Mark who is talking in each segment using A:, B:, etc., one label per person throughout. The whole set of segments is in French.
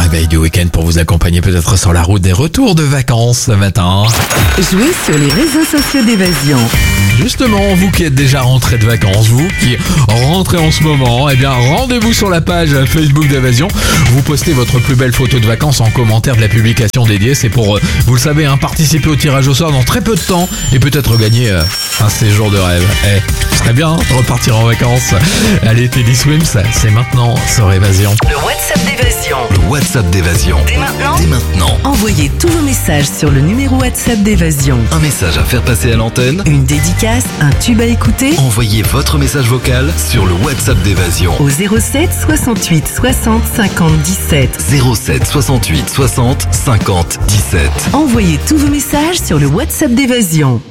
A: veille du week-end pour vous accompagner peut-être sur la route des retours de vacances ce matin.
B: Jouez sur les réseaux sociaux d'Évasion.
A: Justement, vous qui êtes déjà rentré de vacances, vous qui rentrez en ce moment, eh bien rendez-vous sur la page Facebook d'Évasion. Vous postez votre plus belle photo de vacances en commentaire de la publication dédiée. C'est pour, vous le savez, participer au tirage au sort dans très peu de temps et peut-être gagner un séjour de rêve. Ce serait bien de repartir en vacances. Allez, Teddy Swims, c'est maintenant sur Évasion.
B: Le WhatsApp d'Évasion.
C: Le WhatsApp d'Évasion.
B: Dès maintenant.
C: Envoyez
B: Envoyez tous vos messages sur le numéro WhatsApp d'Évasion.
C: un message à faire passer à l'antenne.
B: Une dédicace, un tube à écouter
C: Envoyez votre message vocal sur le WhatsApp d'Évasion.
B: au 07 68 60 50 17.
C: 07 68 60 50 17.
B: Envoyez tous vos messages sur le WhatsApp d'Évasion.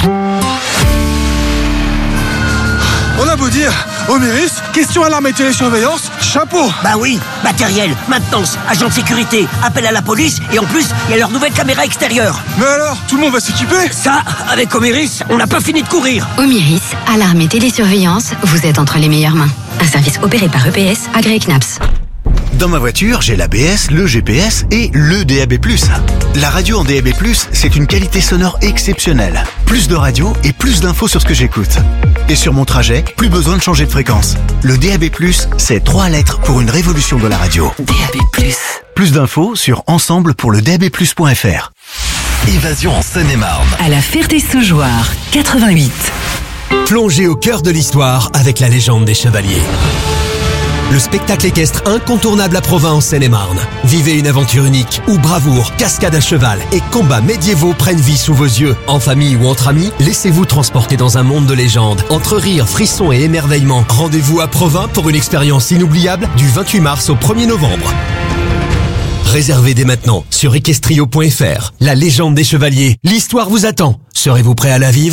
D: On a beau dire, Oméris, question alarme et télésurveillance, chapeau.
E: Bah oui, matériel, maintenance, agent de sécurité, appel à la police et en plus, il y a leur nouvelle caméra extérieure.
D: Mais alors, tout le monde va s'équiper?
E: Ça, avec Oméris, on n'a pas fini de courir.
F: Omiris, alarme et télésurveillance, vous êtes entre les meilleures mains. Un service opéré par EPS, agréé CNAPS.
G: Dans ma voiture, j'ai l'ABS, le GPS et le DAB+. La radio en DAB+, c'est une qualité sonore exceptionnelle. Plus de radio et plus d'infos sur ce que j'écoute. Et sur mon trajet, plus besoin de changer de fréquence. Le DAB+, c'est 3 lettres pour une révolution de la radio.
B: DAB+.
G: Plus d'infos sur ensemble-pour-le-DAB+.fr.
C: Évasion en Seine-et-Marne.
B: À la Ferté-Saugeoire, 88.
H: Plongez au cœur de l'histoire avec la légende des chevaliers. Le spectacle équestre incontournable à Provins en Seine-et-Marne. Vivez une aventure unique où bravoure, cascade à cheval et combats médiévaux prennent vie sous vos yeux. En famille ou entre amis, laissez-vous transporter dans un monde de légende. Entre rires, frissons et émerveillement, rendez-vous à Provins pour une expérience inoubliable du 28 mars au 1er novembre. Réservez dès maintenant sur equestrio.fr. La légende des chevaliers, l'histoire vous attend. Serez-vous prêt à la vivre ?